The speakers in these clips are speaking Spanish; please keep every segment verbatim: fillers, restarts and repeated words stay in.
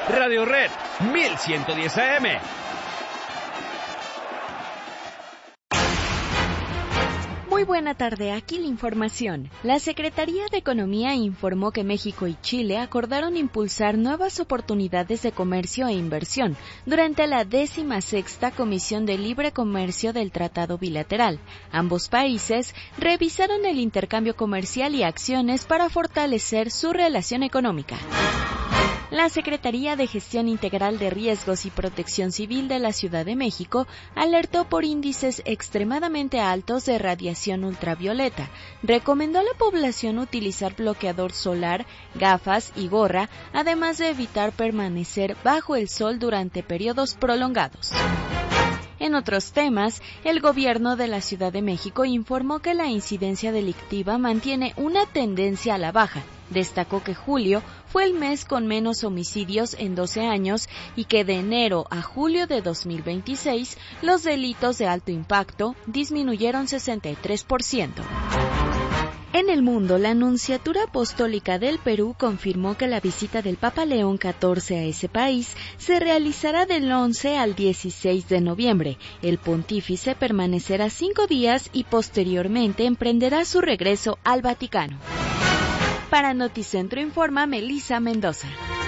Radio Red mil ciento diez A M. Muy buena tarde, aquí la información. La Secretaría de Economía informó que México y Chile acordaron impulsar nuevas oportunidades de comercio e inversión durante la décima sexta Comisión de Libre Comercio del Tratado Bilateral. Ambos países revisaron el intercambio comercial y acciones para fortalecer su relación económica. La Secretaría de Gestión Integral de Riesgos y Protección Civil de la Ciudad de México alertó por índices extremadamente altos de radiación ultravioleta. Recomendó a la población utilizar bloqueador solar, gafas y gorra, además de evitar permanecer bajo el sol durante periodos prolongados. En otros temas, el gobierno de la Ciudad de México informó que la incidencia delictiva mantiene una tendencia a la baja. Destacó que julio fue el mes con menos homicidios en doce años y que de enero a julio de dos mil veintiséis los delitos de alto impacto disminuyeron sesenta y tres por ciento. En el mundo, la Nunciatura Apostólica del Perú confirmó que la visita del Papa León catorce a ese país se realizará del once al dieciséis de noviembre. El pontífice permanecerá cinco días y posteriormente emprenderá su regreso al Vaticano. Para Noticentro informa Melissa Mendoza.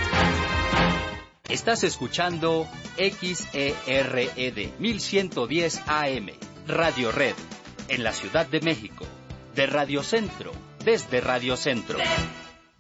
Estás escuchando X E R E D mil ciento diez A M, Radio Red, en la Ciudad de México. De Radio Centro, desde Radio Centro.